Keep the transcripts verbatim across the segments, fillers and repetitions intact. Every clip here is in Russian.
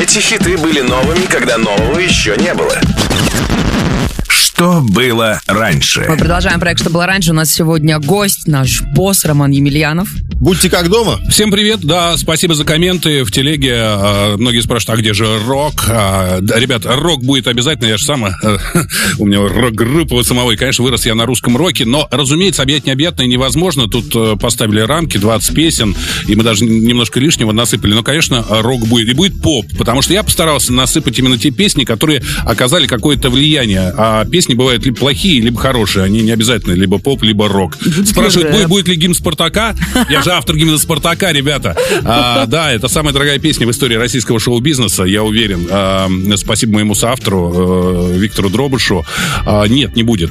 Эти хиты были новыми, когда нового еще не было. Что было раньше? Мы продолжаем проект «Что было раньше». У нас сегодня гость, наш босс Роман Емельянов. Будьте как дома. Всем привет, да, спасибо за комменты в телеге. А, многие спрашивают, а где же рок? А, да, ребят, рок будет обязательно, я же сам, а, у меня рок-группа у самого, и, конечно, вырос я на русском роке, но, разумеется, объять необъятное невозможно. Тут а, поставили рамки, двадцать песен, и мы даже немножко лишнего насыпали. Но, конечно, рок будет, и будет поп, потому что я постарался насыпать именно те песни, которые оказали какое-то влияние. А песни бывают либо плохие, либо хорошие, они не обязательно либо поп, либо рок. Спрашивают, будет, будет ли гимн Спартака? Я же автор гимна Спартака, ребята. А, да, это самая дорогая песня в истории российского шоу-бизнеса, я уверен. А, спасибо моему соавтору э, Виктору Дробышу. А, нет, не будет.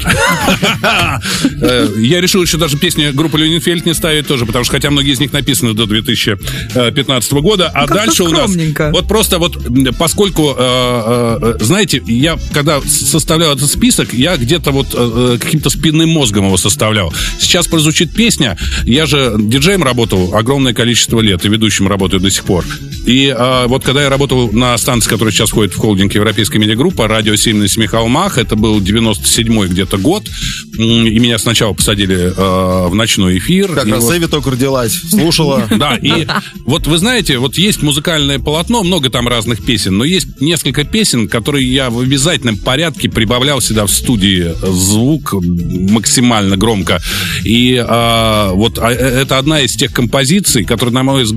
Я решил еще даже песни группы Люнинфельд не ставить тоже, потому что хотя многие из них написаны до две тысячи пятнадцатого года, а дальше у нас... Вот просто вот, поскольку, знаете, я когда составлял этот список, я где-то вот каким-то спинным мозгом его составлял. Сейчас прозвучит песня, я же диджеем работал огромное количество лет, и ведущим работаю до сих пор. И а, вот когда я работал на станции, которая сейчас входит в холдинг Европейская медиагруппа, радио семь на семи холмах, это был девяносто седьмой где-то год, и меня сначала посадили а, в ночной эфир. Как раз Эви вот... только родилась, слушала. Да, и вот вы знаете, вот есть музыкальное полотно, много там разных песен, но есть несколько песен, которые я в обязательном порядке прибавлял всегда в студии звук максимально громко. И а, вот а, это одна из тех композиций, которые, на мой взгляд,